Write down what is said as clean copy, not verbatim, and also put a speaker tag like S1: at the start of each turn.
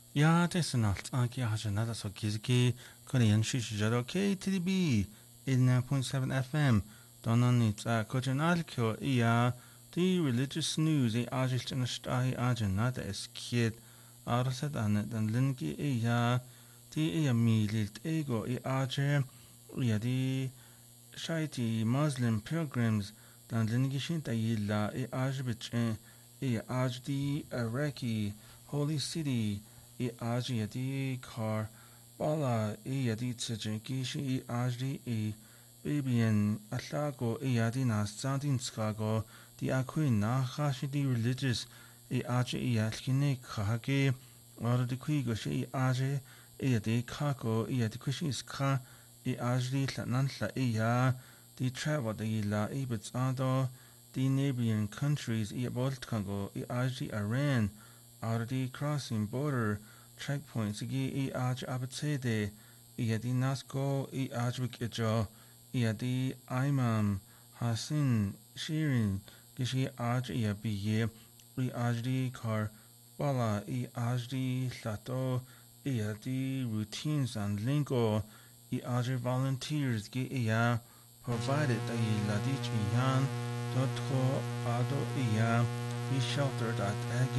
S1: Ja, det är snart. Anki har nada så kizki Korean shishijado KTB 89.7 FM. Donan it's a kojan alkyo iya the religious news e ajil in stai ajan nada es kid arasad an dan linki iya the iya mililt ego e aje iya the shaiti Muslim pilgrims dan linki shinta yilla e ajbich e ajdi Iraqi holy city i aji yadi kar bala i yadi tsajin kishi i aji i babian atlago i yadi na sandin skago di akui na hashi di religious i aji i yatkine kahage ora di kuigo shi i aji i yadi kako i yadi kushi ska i aji tlanan tla i ya di travel di la i bitsado di neighboring countries i boltkago i aji Iran out of the crossing border checkpoints igi I aj abatsede I adi nasko I ajwik ijo I adi imam hasin shirin gishi aj I abiye I ajdi kar bala I ajdi lato I adi routines and lingo I aj volunteers gi iya provided that I ladich iyan dotko ado iya be sheltered at